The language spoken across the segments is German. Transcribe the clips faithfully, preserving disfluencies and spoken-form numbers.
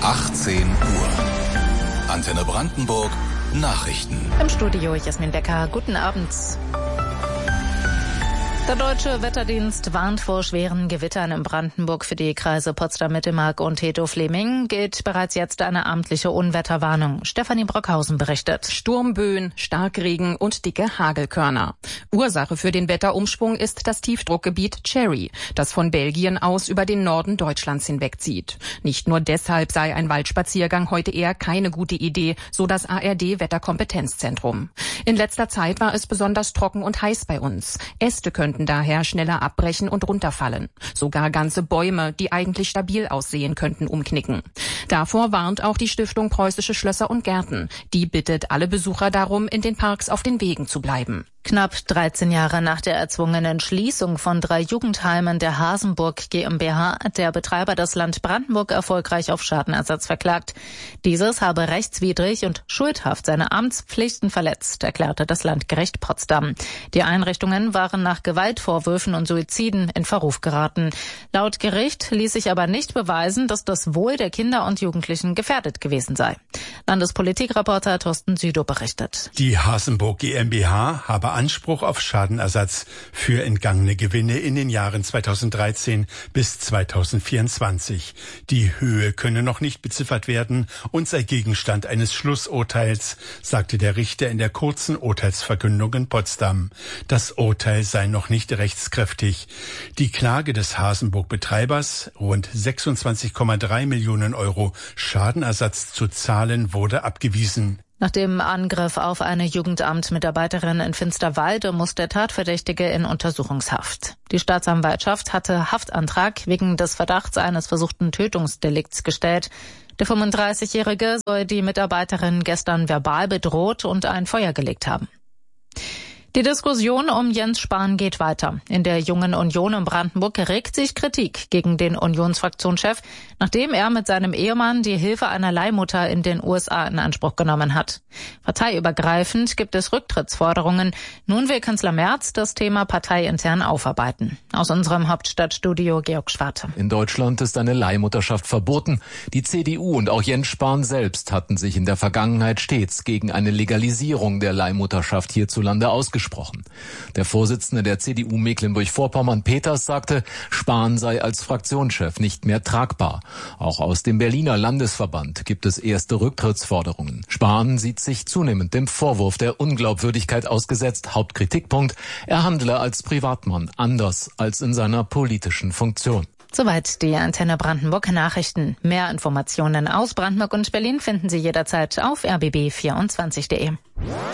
achtzehn Uhr. Antenne Brandenburg, Nachrichten. Im Studio Jasmin Becker, guten Abend. Der Deutsche Wetterdienst warnt vor schweren Gewittern in Brandenburg. Für die Kreise Potsdam-Mittelmark und Treptow-Fleming gilt bereits jetzt eine amtliche Unwetterwarnung. Stefanie Brockhausen berichtet. Sturmböen, Starkregen und dicke Hagelkörner. Ursache für den Wetterumschwung ist das Tiefdruckgebiet Cherry, das von Belgien aus über den Norden Deutschlands hinwegzieht. Nicht nur deshalb sei ein Waldspaziergang heute eher keine gute Idee, so das A R D-Wetterkompetenzzentrum. In letzter Zeit war es besonders trocken und heiß bei uns. Äste könnten daher schneller abbrechen und runterfallen. Sogar ganze Bäume, die eigentlich stabil aussehen, könnten umknicken. Davor warnt auch die Stiftung Preußische Schlösser und Gärten. Die bittet alle Besucher darum, in den Parks auf den Wegen zu bleiben. Knapp dreizehn Jahre nach der erzwungenen Schließung von drei Jugendheimen der Hasenburg GmbH hat der Betreiber das Land Brandenburg erfolgreich auf Schadenersatz verklagt. Dieses habe rechtswidrig und schuldhaft seine Amtspflichten verletzt, erklärte das Landgericht Potsdam. Die Einrichtungen waren nach Gewaltvorwürfen und Suiziden in Verruf geraten. Laut Gericht ließ sich aber nicht beweisen, dass das Wohl der Kinder und Jugendlichen gefährdet gewesen sei. Landespolitikreporter Thorsten Südow berichtet. Die Hasenburg GmbH habe Anspruch auf Schadenersatz für entgangene Gewinne in den Jahren zweitausenddreizehn bis zweitausendvierundzwanzig. Die Höhe könne noch nicht beziffert werden und sei Gegenstand eines Schlussurteils, sagte der Richter in der kurzen Urteilsverkündung in Potsdam. Das Urteil sei noch nicht rechtskräftig. Die Klage des Hasenburg-Betreibers, rund sechsundzwanzig Komma drei Millionen Euro Schadenersatz zu zahlen, wurde abgewiesen. Nach dem Angriff auf eine Jugendamtmitarbeiterin in Finsterwalde muss der Tatverdächtige in Untersuchungshaft. Die Staatsanwaltschaft hatte Haftantrag wegen des Verdachts eines versuchten Tötungsdelikts gestellt. Der fünfunddreißigjährige soll die Mitarbeiterin gestern verbal bedroht und ein Feuer gelegt haben. Die Diskussion um Jens Spahn geht weiter. In der Jungen Union in Brandenburg regt sich Kritik gegen den Unionsfraktionschef, nachdem er mit seinem Ehemann die Hilfe einer Leihmutter in den U S A in Anspruch genommen hat. Parteiübergreifend gibt es Rücktrittsforderungen. Nun will Kanzler Merz das Thema parteiintern aufarbeiten. Aus unserem Hauptstadtstudio Georg Schwarte. In Deutschland ist eine Leihmutterschaft verboten. Die C D U und auch Jens Spahn selbst hatten sich in der Vergangenheit stets gegen eine Legalisierung der Leihmutterschaft hierzulande ausgesprochen. Der Vorsitzende der C D U Mecklenburg-Vorpommern, Peters, sagte, Spahn sei als Fraktionschef nicht mehr tragbar. Auch aus dem Berliner Landesverband gibt es erste Rücktrittsforderungen. Spahn sieht sich zunehmend dem Vorwurf der Unglaubwürdigkeit ausgesetzt. Hauptkritikpunkt, er handle als Privatmann anders als in seiner politischen Funktion. Soweit die Antenne Brandenburg Nachrichten. Mehr Informationen aus Brandenburg und Berlin finden Sie jederzeit auf r b b vierundzwanzig punkt d e.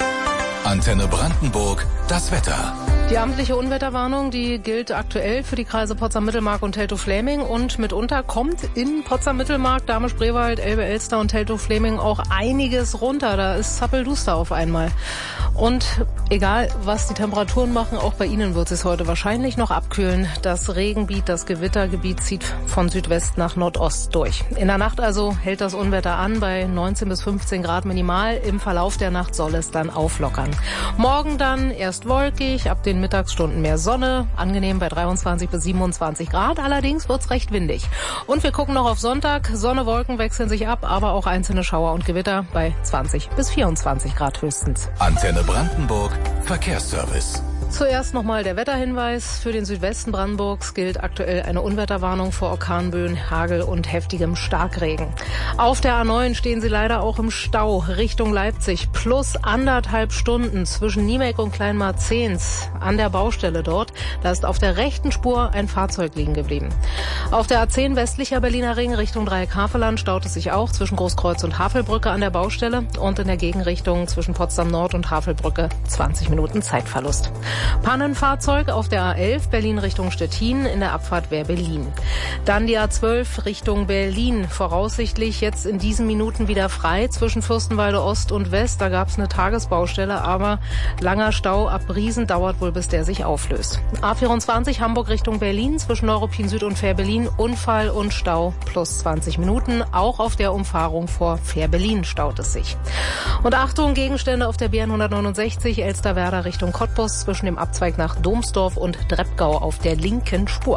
Antenne Brandenburg, das Wetter. Die amtliche Unwetterwarnung, die gilt aktuell für die Kreise Potsdam-Mittelmark und Treptow-Fleming und mitunter kommt in Potsdam-Mittelmark, Dahme-Spreewald, Elbe-Elster und Treptow-Fleming auch einiges runter. Da ist Zappelduster auf einmal. Und egal, was die Temperaturen machen, auch bei Ihnen wird es heute wahrscheinlich noch abkühlen. Das Regengebiet, das Gewittergebiet zieht von Südwest nach Nordost durch. In der Nacht also hält das Unwetter an bei neunzehn bis fünfzehn Grad minimal. Im Verlauf der Nacht soll es dann auflockern. Morgen dann erst wolkig, ab den Mittagsstunden mehr Sonne, angenehm bei dreiundzwanzig bis siebenundzwanzig Grad, allerdings wird's recht windig. Und wir gucken noch auf Sonntag, Sonne, Wolken wechseln sich ab, aber auch einzelne Schauer und Gewitter bei zwanzig bis vierundzwanzig Grad höchstens. Antenne Brandenburg, Verkehrsservice. Zuerst nochmal der Wetterhinweis. Für den Südwesten Brandenburgs gilt aktuell eine Unwetterwarnung vor Orkanböen, Hagel und heftigem Starkregen. Auf der A neun stehen Sie leider auch im Stau Richtung Leipzig. Plus anderthalb Stunden zwischen Niemek und Kleinmarzens an der Baustelle dort. Da ist auf der rechten Spur ein Fahrzeug liegen geblieben. Auf der A zehn westlicher Berliner Ring Richtung Dreieck-Havelland staut es sich auch zwischen Großkreuz und Havelbrücke an der Baustelle und in der Gegenrichtung zwischen Potsdam Nord und Havelbrücke zwanzig Minuten Zeitverlust. Pannenfahrzeug auf der A elf Berlin Richtung Stettin in der Abfahrt Wehr-Berlin. Dann die A zwölf Richtung Berlin, voraussichtlich jetzt in diesen Minuten wieder frei zwischen Fürstenwalde Ost und West. Da gab es eine Tagesbaustelle, aber langer Stau ab Briesen dauert wohl, bis der sich auflöst. A vierundzwanzig Hamburg Richtung Berlin zwischen Neuruppin Süd und Fähr-Berlin, Unfall und Stau plus zwanzig Minuten. Auch auf der Umfahrung vor Fähr-Berlin staut es sich. Und Achtung, Gegenstände auf der B N hundertneunundsechzig Elsterwerda Richtung Cottbus zwischen dem Abzweig nach Domsdorf und Dreppgau auf der linken Spur.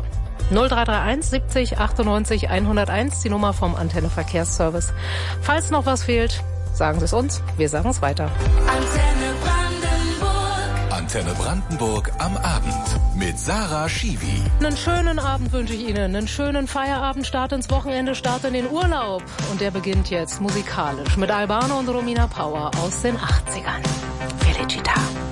null drei drei eins siebzig achtundneunzig hunderteins, die Nummer vom Antenne Verkehrsservice. Falls noch was fehlt, sagen Sie es uns, wir sagen es weiter. Antenne Brandenburg. Antenne Brandenburg am Abend mit Sarah Schiwi. Einen schönen Abend wünsche ich Ihnen, einen schönen Feierabend, Start ins Wochenende, Start in den Urlaub. Und der beginnt jetzt musikalisch mit Albano und Romina Power aus den achtzigern. Felicita.